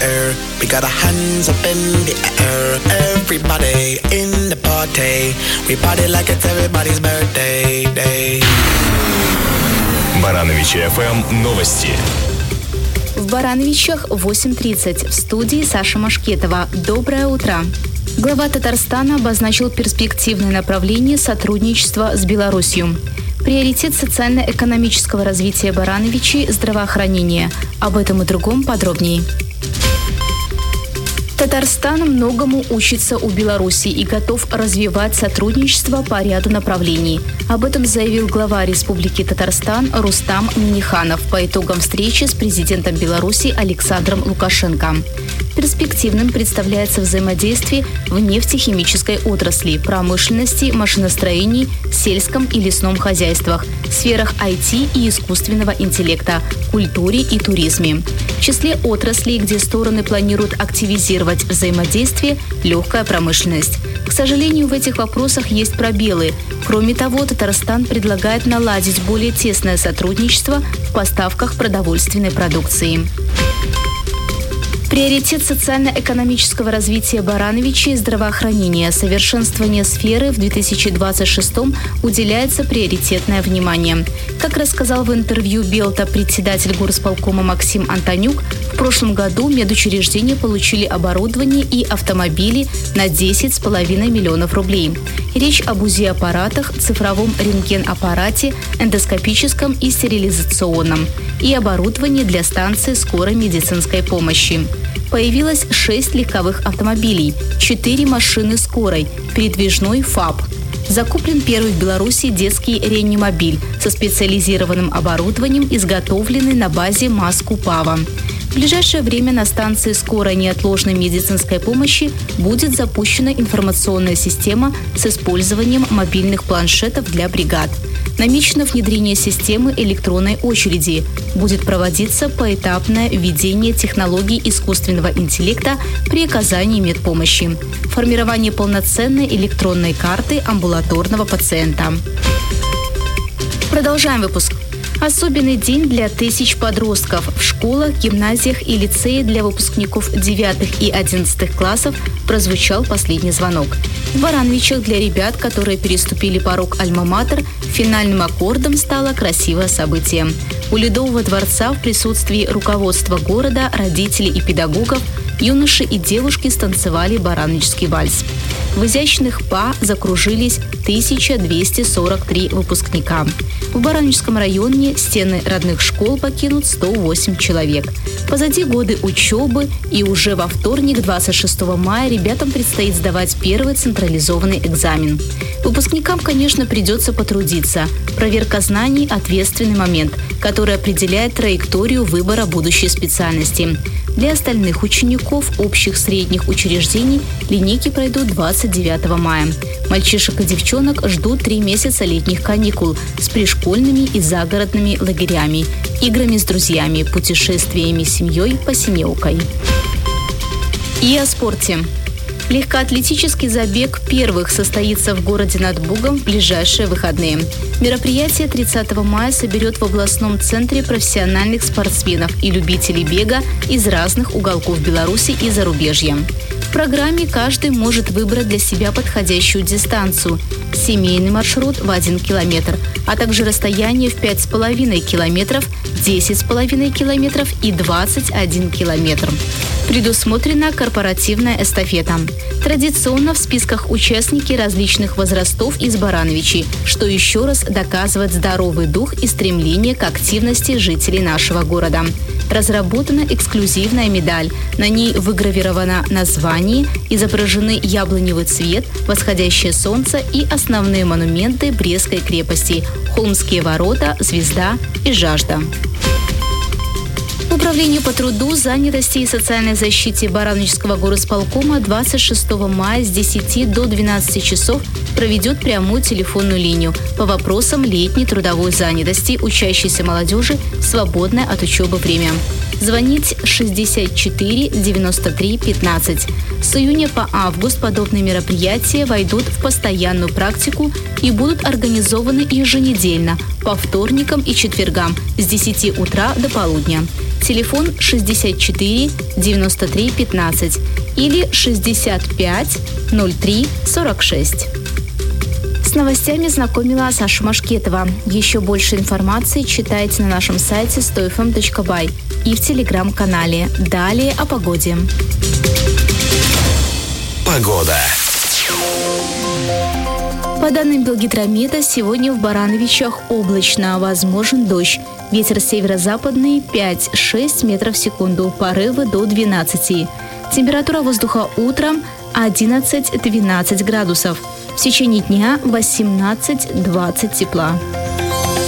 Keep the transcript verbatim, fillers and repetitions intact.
air. We got our hands up in the air. Everybody in the party. We party like it's everybody's birthday day. Барановичи эф эм новости. В Барановичах восемь тридцать. В студии Саша Машкетова. Доброе утро. Глава Татарстана обозначил перспективное направление сотрудничества с Беларусью. Приоритет социально-экономического развития Барановичей – здравоохранение. Об этом и другом подробнее. Татарстан многому учится у Беларуси и готов развивать сотрудничество по ряду направлений. Об этом заявил глава Республики Татарстан Рустам Минниханов по итогам встречи с президентом Беларуси Александром Лукашенко. Перспективным представляется взаимодействие в нефтехимической отрасли, промышленности, машиностроении, сельском и лесном хозяйствах, сферах ай ти и искусственного интеллекта, культуре и туризме. В числе отраслей, где стороны планируют активизировать взаимодействие, легкая промышленность. К сожалению, в этих вопросах есть пробелы. Кроме того, Татарстан предлагает наладить более тесное сотрудничество в поставках продовольственной продукции. Приоритет социально-экономического развития Барановичей – здравоохранение. Совершенствование сферы в две тысячи двадцать шестом уделяется приоритетное внимание. Как рассказал в интервью Белта председатель горосполкома Максим Антонюк, в прошлом году медучреждения получили оборудование и автомобили на десять с половиной миллионов рублей. Речь об УЗИ-аппаратах, цифровом рентген-аппарате, эндоскопическом и стерилизационном и оборудовании для станции скорой медицинской помощи. Появилось шесть легковых автомобилей, четыре машины скорой, передвижной ФАП. Закуплен первый в Беларуси детский реанимобиль со специализированным оборудованием, изготовленный на базе МАЗ-Купава. В ближайшее время на станции скорой неотложной медицинской помощи будет запущена информационная система с использованием мобильных планшетов для бригад. Намечено внедрение системы электронной очереди. Будет проводиться поэтапное введение технологий искусственного интеллекта при оказании медпомощи. Формирование полноценной электронной карты амбулаторного пациента. Продолжаем выпуск. Особенный день для тысяч подростков. В школах, гимназиях и лицеях для выпускников девятых и одиннадцатых классов прозвучал последний звонок. В Барановичах для ребят, которые переступили порог Альма-Матер, финальным аккордом стало красивое событие. У Ледового дворца в присутствии руководства города, родителей и педагогов юноши и девушки станцевали барановичский вальс. В изящных па закружились тысяча двести сорок три выпускника. В Барановичском районе стены родных школ покинут сто восемь человек. Позади годы учебы, и уже во вторник, двадцать шестого мая, ребятам предстоит сдавать первый централизованный экзамен. Выпускникам, конечно, придется потрудиться. Проверка знаний – ответственный момент, который определяет траекторию выбора будущей специальности. Для остальных учеников общих средних учреждений линейки пройдут двадцать девятого мая. Мальчишек и девчонок ждут три месяца летних каникул с пришкольными и загородными лагерями, играми с друзьями, путешествиями с семьей по Синеукой. И о спорте. Легкоатлетический забег первых состоится в городе над Бугом в ближайшие выходные. Мероприятие тридцатого мая соберет в областном центре профессиональных спортсменов и любителей бега из разных уголков Беларуси и зарубежья. В программе каждый может выбрать для себя подходящую дистанцию – семейный маршрут в один километр, а также расстояние в пять с половиной километров, десять с половиной километров и двадцать один километр. Предусмотрена корпоративная эстафета. Традиционно в списках участники различных возрастов из Барановичей, что еще раз доказывает здоровый дух и стремление к активности жителей нашего города. Разработана эксклюзивная медаль. На ней выгравировано название, изображены яблоневый цвет, восходящее солнце и основные монументы Брестской крепости – Холмские ворота, Звезда и Жажда. Управлению по труду, занятости и социальной защите Барановичского горосполкома двадцать шестого мая с десяти до двенадцати часов проведет прямую телефонную линию по вопросам летней трудовой занятости учащейся молодежи в свободное от учебы время. Звонить шестьдесят четыре девяносто три пятнадцать. С июня по август подобные мероприятия войдут в постоянную практику и будут организованы еженедельно по вторникам и четвергам с десяти утра до полудня. Телефон шестьдесят четыре девяносто три пятнадцать или шестьдесят пять ноль три сорок шесть. С новостями знакомила Саша Машкетова. Еще больше информации читайте на нашем сайте сто эф эм точка бай и в телеграм-канале. Далее о погоде. Погода. По данным Белгидромета, сегодня в Барановичах облачно, возможен дождь. Ветер северо-западный пять-шесть метров в секунду, порывы до двенадцати. Температура воздуха утром одиннадцать-двенадцать градусов. В течение дня восемнадцать-двадцать тепла.